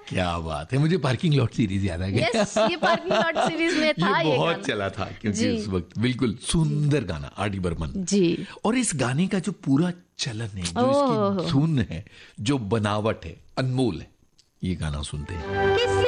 क्या बात है, मुझे पार्किंग लॉट सीरीज याद आ गया। यस, ये पार्किंग लॉट सीरीज में था ये बहुत गाना। चला था क्योंकि जी। उस वक्त बिल्कुल सुंदर गाना, R.D. बर्मन जी। और इस गाने का जो पूरा चलन है, जो इसकी धुन है, जो बनावट है, अनमोल है। ये गाना सुनते हैं।